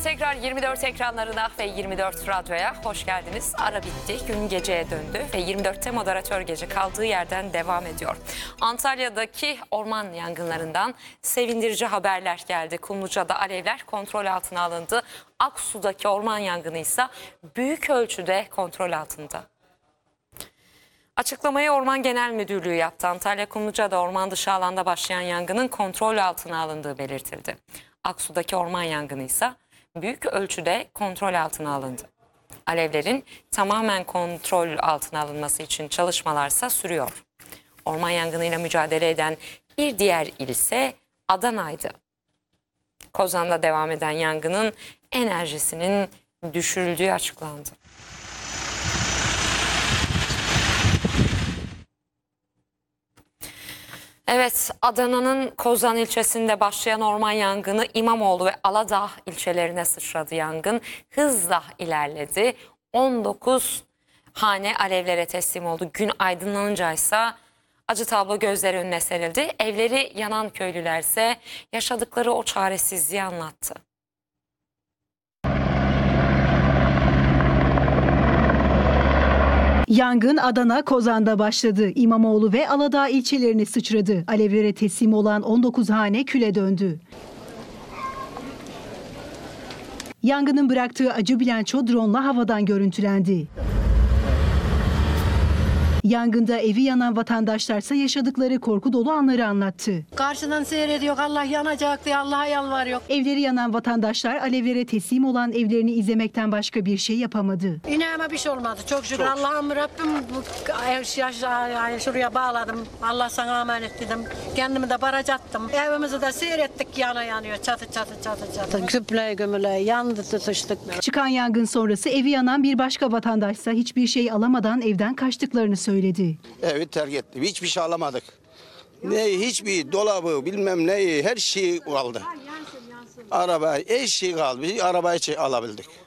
Tekrar 24 ekranlarına ve 24 radyoya hoş geldiniz. Ara bitti, gün geceye döndü ve 24'te moderatör gece kaldığı yerden devam ediyor. Antalya'daki orman yangınlarından sevindirici haberler geldi. Kumluca'da alevler kontrol altına alındı. Aksu'daki orman yangını ise büyük ölçüde kontrol altında. Açıklamayı Orman Genel Müdürlüğü yaptı. Antalya Kumluca'da orman dışı alanda başlayan yangının kontrol altına alındığı belirtildi. Aksu'daki orman yangını ise büyük ölçüde kontrol altına alındı. Alevlerin tamamen kontrol altına alınması için çalışmalarsa sürüyor. Orman yangınıyla mücadele eden bir diğer il ise Adana'ydı. Kozan'da devam eden yangının enerjisinin düşürüldüğü açıklandı. Evet, Adana'nın Kozan ilçesinde başlayan orman yangını İmamoğlu ve Aladağ ilçelerine sıçradı. Yangın hızla ilerledi. 19 hane alevlere teslim oldu. Gün aydınlanınca ise acı tablo gözler önüne serildi. Evleri yanan köylüler ise yaşadıkları o çaresizliği anlattı. Yangın Adana, Kozan'da başladı. İmamoğlu ve Aladağ ilçelerini sıçradı. Alevlere teslim olan 19 hane küle döndü. Yangının bıraktığı acı bilanço drone'la havadan görüntülendi. Yangında evi yanan vatandaşlarsa yaşadıkları korku dolu anları anlattı. Karşıdan seyrediyor, Allah yanacak diye Allah'a yalvarıyor. Evleri yanan vatandaşlar alevlere teslim olan evlerini izlemekten başka bir şey yapamadı. İneğime bir şey olmadı. Çok şükür Allah'ım Rabbim şuraya bağladım. Allah sana emanet dedim. Kendimi de baraj attım. Evimizi de seyrettik, yanıyor. Çatı çatı. Küple gömüle yandı, tutuştuk. Çıkan yangın sonrası evi yanan bir başka vatandaşsa hiçbir şey alamadan evden kaçtıklarını söyledi. Evi terk ettim. Hiçbir şey alamadık. Hiçbir dolabı bilmem neyi her şeyi kaldı. Araba, her şey kaldı. Bir arabayı alabildik.